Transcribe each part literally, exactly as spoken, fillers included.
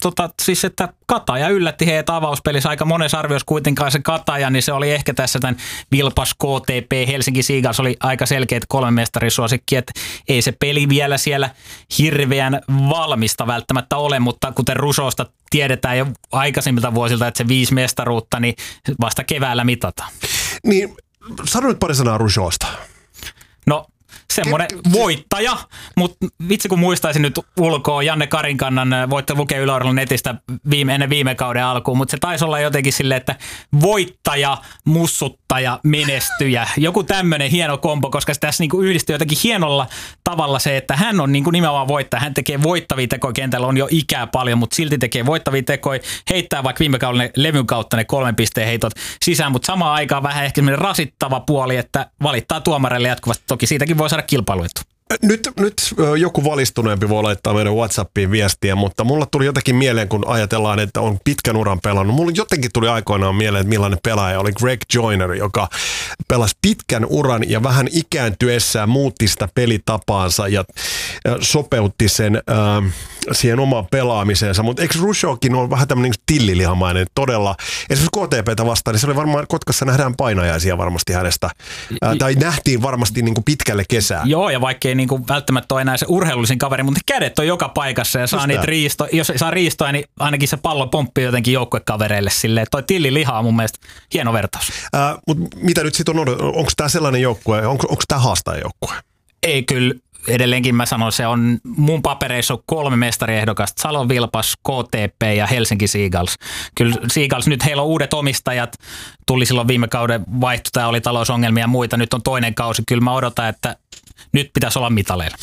tota, siis että Kataja yllätti heidät avauspelissä aika monessa arviossa kuitenkaan se Kataja, niin se oli ehkä tässä tämän Vilpas K T P Helsinki Seagulls oli aika selkeät kolme mestarisuosikki, että ei se peli vielä siellä hirveän valmista välttämättä ole, mutta kuten Rusosta tiedetään jo aikaisemmilta vuosilta, että se viisi mestaruutta, niin vasta keväällä mitataan. Niin, sano nyt pari sanaa Rusosta. No, semmoinen voittaja, mutta vitsi kun muistaisin nyt ulkoa, Janne Karinkannan voitte lukea Yle-Urheilun netistä viime, ennen viime kauden alkuun, mutta se taisi olla jotenkin silleen, että voittaja, mussuttaja, menestyjä. Joku tämmöinen hieno kombo, koska tässä niinku yhdistyy jotenkin hienolla tavalla se, että hän on niinku nimenomaan voittaja. Hän tekee voittavia tekoja, kentällä on jo ikää paljon, mutta silti tekee voittavia tekoja, heittää vaikka viime kaudella levyn kautta ne kolmen pisteen heitot sisään, mutta samaan aikaan vähän ehkä semmoinen rasittava puoli, että valittaa tuomareille jatkuvasti. Toki siitäkin voi saada kilpailuetu. Nyt, nyt joku valistuneempi voi laittaa meidän WhatsAppiin viestiä, mutta mulla tuli jotenkin mieleen, kun ajatellaan, että on pitkän uran pelannut. Mulla jotenkin tuli aikoinaan mieleen, että millainen pelaaja oli Greg Joyner, joka pelasi pitkän uran ja vähän ikääntyessään muutti sitä pelitapaansa ja sopeutti sen äh, siihen omaan pelaamiseensa. Mutta eikö Rushokin ole vähän tämmöinen tillilihamainen todella? Esimerkiksi K T P:tä vastaan, niin se oli varmaan, Kotkassa nähdään painajaisia varmasti hänestä. Äh, tai nähtiin varmasti niin kuin pitkälle kesää. Joo, ja vaikkei niin kuin välttämättä ole enää se urheilullisin kaveri, mutta kädet on joka paikassa ja saa niitä riisto, jos ei saa riistoa, niin ainakin se pallo pomppii jotenkin joukkuekavereille silleen. Toi tilliliha on mun mielestä hieno vertaus. Äh, mutta mitä nyt sitten on, onko tämä sellainen joukkue, onko, onko tämä haastaajajoukkue? Ei kyllä. Edelleenkin mä sanon, se on mun papereissa on kolme mestariehdokasta, Salon Vilpas, K T P ja Helsinki Seagulls. Kyllä Seagulls, nyt heillä on uudet omistajat, tuli silloin viime kauden vaihto, tämä oli talousongelmia ja muita, nyt on toinen kausi. Kyllä mä odotan, että nyt pitäisi olla mitaleilla.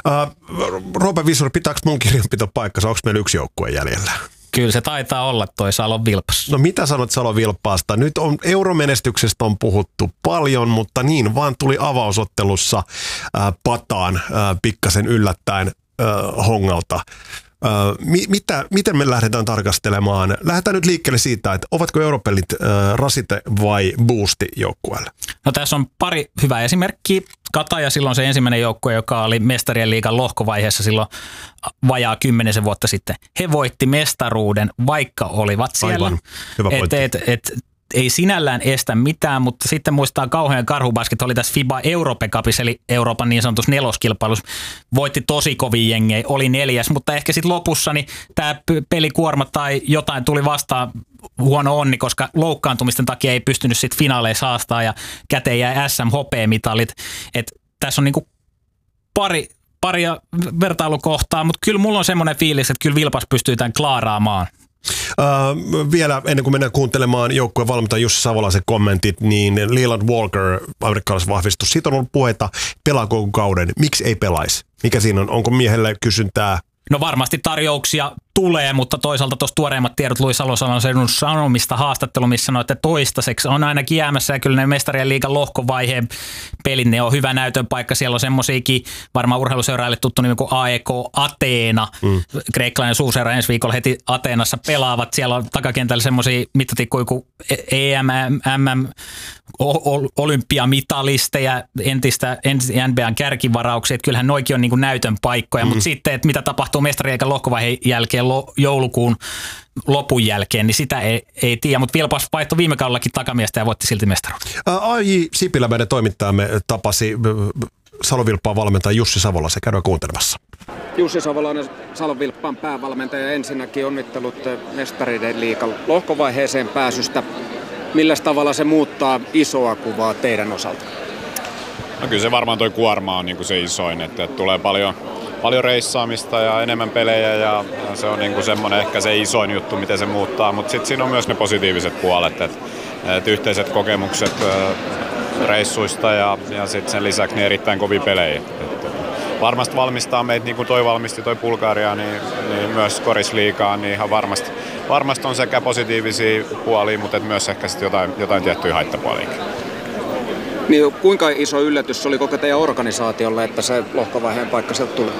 Uh, Roope Visuri, pitääkö mun kirjanpito paikkansa, onko meillä yksi joukkue jäljellä? Kyllä se taitaa olla toi Salon Vilpas. No mitä sanot Salon Vilpaasta? Nyt on euromenestyksestä on puhuttu paljon, mutta niin vaan tuli avausottelussa ää, pataan ää, pikkasen yllättäen ää, Hongalta. Ää, mi, mitä, miten me lähdetään tarkastelemaan? Lähdetään nyt liikkeelle siitä, että ovatko europelit ää, rasite vai boosti joukkueelle? No tässä on pari hyvää esimerkkiä. Kataja silloin se ensimmäinen joukkue, joka oli mestarien liigan lohkovaiheessa silloin vajaa kymmenisen vuotta sitten. He voitti mestaruuden, vaikka olivat siellä. Aivan. Hyvä pointti. Et, et, et, ei sinällään estä mitään, mutta sitten muistaa kauhean karhubasket, oli tässä FIBA Europe Cupissa, eli Euroopan niin sanotussa neloskilpailussa. Voitti tosi kovin jengejä, oli neljäs, mutta ehkä sitten lopussa niin tämä pelikuorma tai jotain tuli vastaan huono onni, koska loukkaantumisten takia ei pystynyt sitten finaaleissa haastaa ja käteen jäi S M H P-mitalit. Et tässä on niinku pari, paria vertailukohtaa, mutta kyllä mulla on semmoinen fiilis, että kyllä Vilpas pystyy tämän klaaraamaan. Uh, vielä ennen kuin mennään kuuntelemaan joukkueen valmentaja Jussi Savolaisen kommentit, niin Leland Walker, amerikkalaisvahvistus, siitä on ollut puheita, pelaako kauden, miksi ei pelaisi? Mikä siinä on? Onko miehelle kysyntää? No varmasti tarjouksia tulee, mutta toisaalta tuossa tuoreimmat tiedot Louis Salosalon seudun sanomista haastattelu, missä sanoi, että toistaiseksi on ainakin jäämässä ja kyllä ne mestarien liigan lohkovaiheen pelit, ne on hyvä näytön paikka. Siellä on semmoisiakin varmaan urheiluseuraajille tuttu nimi kuin A E K Ateena. Mm. Kreikkalainen suurseura ensi viikolla heti Ateenassa pelaavat. Siellä on takakentällä semmoisia mittatikkuja kuin E M, M M, olympiamitalisteja, entistä N B A:n kärkivarauksia. Että kyllähän noikin on niin kuin näytön paikkoja, mm. mutta sitten, että mitä tapahtuu mestarien liigan lohkovaiheen jälkeen joulukuun lopun jälkeen, niin sitä ei, ei tiedä, mutta Vilpas vaihtoi viime kaudellakin takamiestä ja voitti silti mestaruuden. A J Sipilä, meidän toimittajamme, tapasi Salon Vilppaan valmentaja Jussi Savolaisen. Käydään kuuntelemassa. Jussi Savolainen, Salon Vilppaan päävalmentaja. Ensinnäkin onnittelut mestarien liigan lohkovaiheeseen pääsystä. Millä tavalla se muuttaa isoa kuvaa teidän osalta? No kyllä se varmaan toi kuorma on niinku se isoin, että tulee paljon Paljon reissaamista ja enemmän pelejä ja, ja se on niinku semmoinen ehkä se isoin juttu, miten se muuttaa, mutta sitten siinä on myös ne positiiviset puolet, että et yhteiset kokemukset ä, reissuista ja, ja sitten sen lisäksi ne erittäin kovia pelejä. Et, varmasti valmistaa meitä, niin kuin toi valmisti toi Bulgaria, niin, niin myös korisliigaan, niin ihan varmasti, varmasti on sekä positiivisia puolia, mutta myös ehkä sitten jotain, jotain tiettyjä haittapuoliakin. Niin, kuinka iso yllätys oli koko teidän organisaatiolle, että se lohkovaiheen paikka sieltä tuli?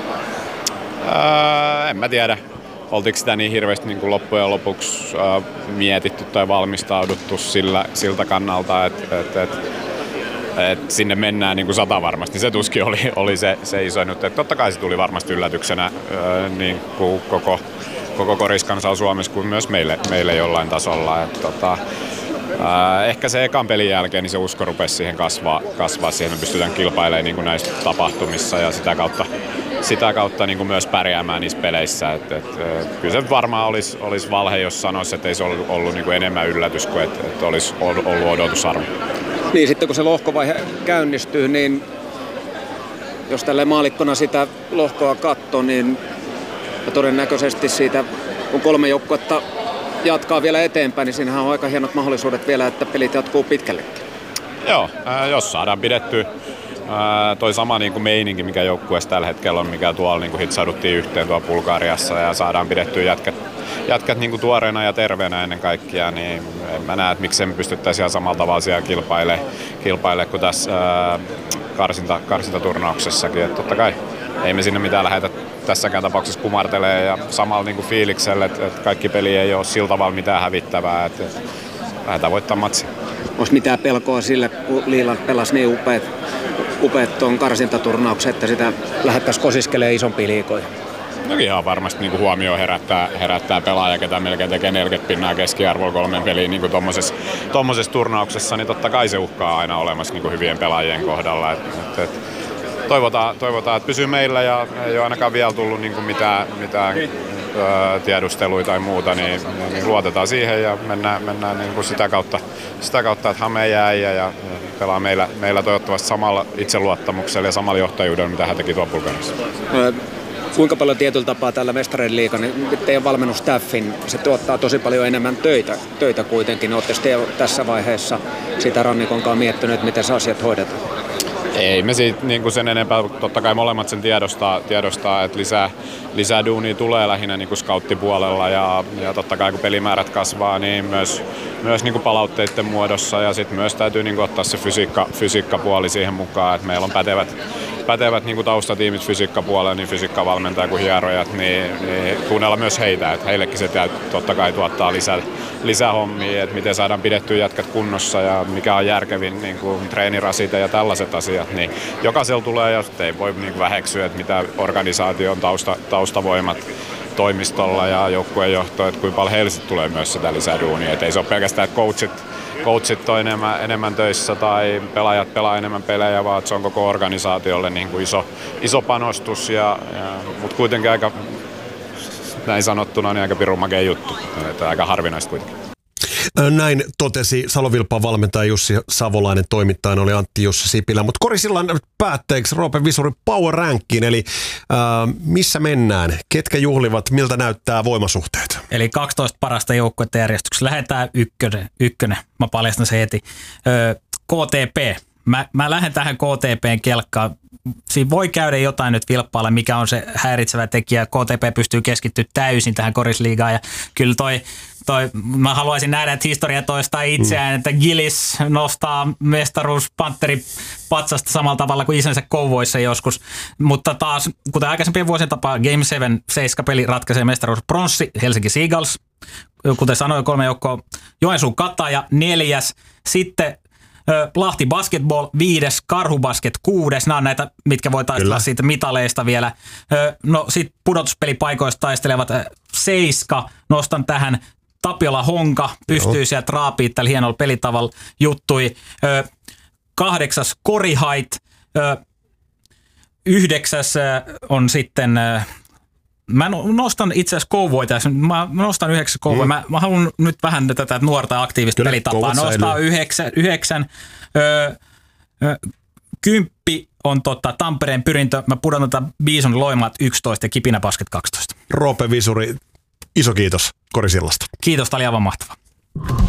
Öö, en mä tiedä. Oltiinko sitä niin hirveästi niin kuin loppujen lopuksi öö, mietitty tai valmistauduttu sillä, siltä kannalta, että et, et, et sinne mennään niin kuin sata varmasti. Se tuskin oli, oli se, se iso nyt. Totta kai se tuli varmasti yllätyksenä öö, niin kuin koko koko koriskansaa Suomessa kuin myös meille, meille jollain tasolla. Et, tota, ää, ehkä se ekan pelin jälkeen niin se usko rupesi siihen kasvaa, kasvaa siihen, me pystytään kilpailemaan niin kuin näissä tapahtumissa ja sitä kautta, sitä kautta niin kuin myös pärjäämään niissä peleissä. Et, et, kyllä se varmaan olisi, olisi valhe, jos sanoisi, että ei se ollut, ollut niin kuin enemmän yllätys kuin että, että olisi ollut odotusarvo. Niin sitten kun se lohkovaihe käynnistyy, niin jos tälle maalikkona sitä lohkoa katsoo, niin todennäköisesti siitä, kun kolme joukkuetta jatkaa vielä eteenpäin, niin siinähän on aika hienot mahdollisuudet vielä, että pelit jatkuu pitkällekin. Joo, äh, jos saadaan pidetty äh, toi sama niin kuin meininki, mikä joukkueessa tällä hetkellä on, mikä tuolla niin kuin hitsauduttiin yhteen tuolla Bulgariassa ja saadaan pidettyä jätkät, jätkät niin kuin tuoreena ja terveenä ennen kaikkea, niin en mä näe, että miksei me pystyttäisiin ihan samalla tavalla siellä kilpailemaan, kilpailemaan kuin tässä äh, karsinta, karsintaturnauksessakin. Että totta kai ei me sinne mitään lähdetä tässäkään tapauksessa kumartelee ja samalla niin kuin fiiliksellä, että, että kaikki peli ei ole sillä tavalla mitään hävittävää, että, että lähdetään voittaa matsia. Olisi mitään pelkoa sille, kun Liiland pelasi niin upeat, upeat tuon karsintaturnauksen, että sitä lähdettäisiin kosiskelemaan isompiin liigoihin? No ihan varmasti niin kuin huomioon herättää, herättää pelaaja, ketä melkein tekee neljäkymmentä pinnaa keskiarvolla kolmen peliin niin tuommoisessa turnauksessa, niin totta kai se uhkaa aina olemassa niin kuin hyvien pelaajien kohdalla. Et, et, et, toivotaan, toivotaan, että pysyy meillä ja ei ole ainakaan vielä tullut niin kuin mitään, mitään ö, tiedusteluja tai muuta, niin, niin luotetaan siihen ja mennään, mennään niin kuin sitä, kautta, sitä kautta, että Hame jää ja, ja pelaa meillä, meillä toivottavasti samalla itseluottamuksella ja samalla johtajuudella, mitä hän teki tuolla Bulgariassa. Kuinka paljon tietyllä tapaa tällä Mestarien liigan, niin teidän valmennustaffin, se tuottaa tosi paljon enemmän töitä, töitä kuitenkin. Olette sitten tässä vaiheessa sitä rannikonkaan miettineet, miten se asiat hoidetaan? Ei me siitä niin kuin sen enempää, totta kai molemmat sen tiedostaa, tiedostaa että lisää, lisää duunia tulee lähinnä niin kuin scouttipuolella ja, ja totta kai kun pelimäärät kasvaa, niin myös, myös niin kuin palautteiden muodossa ja sitten myös täytyy niin kuin ottaa se fysiikka, fysiikkapuoli siihen mukaan, että meillä on pätevät, pätevät niin kuin taustatiimit fysiikkapuolella, niin fysiikkavalmentaja kuin hierojat, niin, niin kuunnella myös heitä, että heillekin se totta kai tuottaa lisää, lisää hommia, että miten saadaan pidettyä jätkät kunnossa ja mikä on järkevin niin kuin treenirasite ja tällaiset asiat, niin jokaisella tulee ja ei voi niin kuin väheksyä, että mitä organisaation tausta, taustavoimat toimistolla ja joukkueen johto, että kuinka paljon heille tulee myös sitä lisää duunia, että ei se ole pelkästään, että coachit coachit on enemmän, enemmän töissä tai pelaajat pelaa enemmän pelejä, vaan se on koko organisaatiolle niin kuin iso, iso panostus, ja, ja, mutta kuitenkin aika, näin sanottuna, niin aika pirun makea juttu, että aika harvinaista kuitenkin. Näin totesi Salo-Vilppaan valmentaja Jussi Savolainen, toimittajana oli Antti Jussi Sipilä. Mutta korisillan päätteeksi Roope Visuri Power Rankiin, eli äh, missä mennään? Ketkä juhlivat? Miltä näyttää voimasuhteet? Eli kaksitoista parasta joukkuetta järjestyksessä. Lähdetään ykkönen. ykkönen. Mä paljastan se heti. Öö, K T P. Mä, mä lähden tähän K T P:n kelkkaan. Siinä voi käydä jotain nyt vilppaalla, mikä on se häiritsevä tekijä. K T P pystyy keskittyä täysin tähän korisliigaan ja kyllä toi, toi mä haluaisin nähdä, että historia toistaa itseään, mm. että Gillis nostaa mestaruus Pantteri patsasta samalla tavalla kuin isänsä Kouvoissa joskus, mutta taas, kuten aikaisempien vuosien tapaa, Game seitsemän seiska peli ratkaisee mestaruus Bronssi, Helsinki Seagulls, kuten sanoin, kolme joukkoa, Joensuu Kataja, neljäs, sitten Lahti Basketball, viides, Karhu Basket, kuudes. Nämä on näitä, mitkä voi taistella siitä mitaleista vielä. No sitten pudotuspelipaikoista taistelevat seiska. Nostan tähän Tapiola Honka. Pystyy Joo. sieltä raapimaan tällä hienolla pelitavalla juttui. Kahdeksas Korihait. Yhdeksäs on sitten... Mä nostan itse asiassa Kouvoita. Mä nostan yhdeksän Kouvoja. Mm. Mä, mä haluan nyt vähän tätä nuorta aktiivista Kyllä, pelitapaa. Nostaa yhdeksän. yhdeksän. Öö, öö, kymppi on tota, Tampereen Pyrintö. Mä pudotan tätä Bison Loimaat yksitoista ja Kipinä Basket kaksitoista. Roope Visuri, iso kiitos korisillasta. Kiitos, tää oli aivan mahtava.